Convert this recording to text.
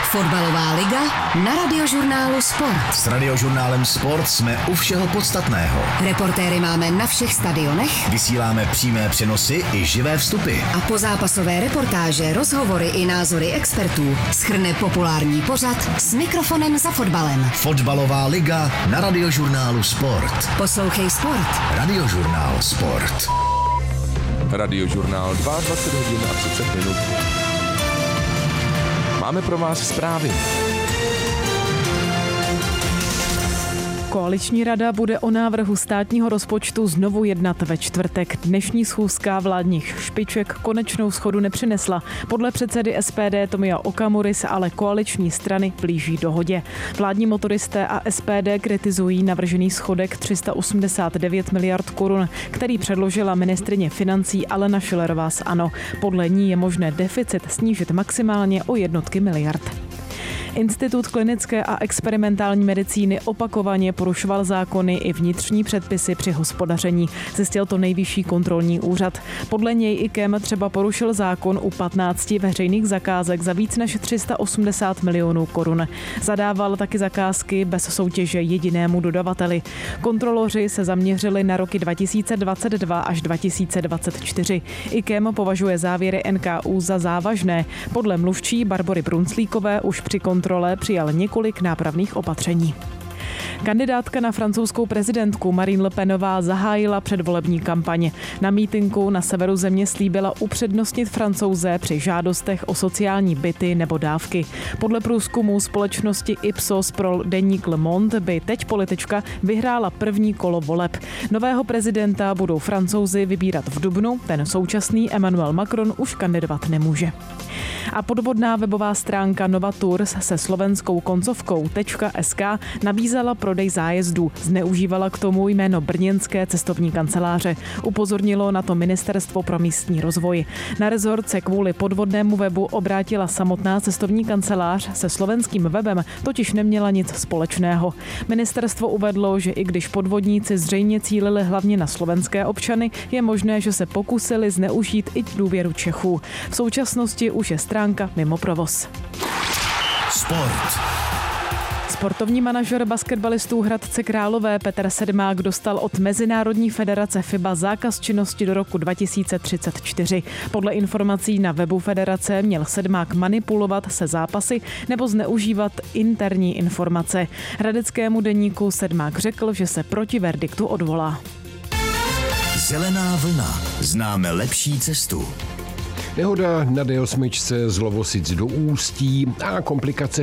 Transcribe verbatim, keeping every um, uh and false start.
Fotbalová liga na Radiožurnálu Sport. S Radiožurnálem Sport jsme u všeho podstatného. Reportéry máme na všech stadionech. Vysíláme přímé přenosy i živé vstupy. A pozápasové reportáže, rozhovory i názory expertů shrne populární pořad S mikrofonem za fotbalem. Fotbalová liga na Radiožurnálu Sport. Poslouchej Sport. Radiožurnál Sport. Radiožurnál dvacet dva hodin a třicet minut. Máme pro vás zprávy. Koaliční rada bude o návrhu státního rozpočtu znovu jednat ve čtvrtek. Dnešní schůzka vládních špiček konečnou shodu nepřinesla. Podle předsedy S P D Tomia Okamury se ale koaliční strany blíží dohodě. Vládní motoristé a S P D kritizují navržený schodek tři sta osmdesát devět miliard korun, který předložila ministryně financí Alena Schillerová z ANO. Podle ní je možné deficit snížit maximálně o jednotky miliard. Institut klinické a experimentální medicíny opakovaně porušoval zákony i vnitřní předpisy při hospodaření. Zjistil to Nejvyšší kontrolní úřad. Podle něj I K E M třeba porušil zákon u patnácti veřejných zakázek za víc než tři sta osmdesát milionů korun. Zadával taky zakázky bez soutěže jedinému dodavateli. Kontroloři se zaměřili na roky dva tisíce dvacet dva až dva tisíce dvacet čtyři. I K E M považuje závěry N K U za závažné. Podle mluvčí Barbory Brunclíkové už při kontrole přijal několik nápravných opatření. Kandidátka na francouzskou prezidentku Marine Le Penová zahájila předvolební kampaň. Na mítinku na severu země slíbila upřednostnit Francouze při žádostech o sociální byty nebo dávky. Podle průzkumu společnosti Ipsos pro deník Le Monde by teď politička vyhrála první kolo voleb. Nového prezidenta budou Francouzi vybírat v dubnu, ten současný Emmanuel Macron už kandidovat nemůže. A podvodná webová stránka Nova Tours se slovenskou koncovkou .sk nabízela prodej zájezdů. Zneužívala k tomu jméno brněnské cestovní kanceláře. Upozornilo na to Ministerstvo pro místní rozvoj. Na rezort se kvůli podvodnému webu obrátila samotná cestovní kancelář, se slovenským webem totiž neměla nic společného. Ministerstvo uvedlo, že i když podvodníci zřejmě cílili hlavně na slovenské občany, je možné, že se pokusili zneužít i důvěru Čechů. V současnosti už je stránka mimo provoz. Sport. Sportovní manažer basketbalistů Hradce Králové Petr Sedmák dostal od Mezinárodní federace F I B A zákaz činnosti do roku dva tisíce třicet čtyři. Podle informací na webu federace měl Sedmák manipulovat se zápasy nebo zneužívat interní informace. Hradeckému deníku Sedmák řekl, že se proti verdiktu odvolá. Zelená vlna. Známe lepší cestu. Nehoda na D osm z Lovosic do Ústí a komplikace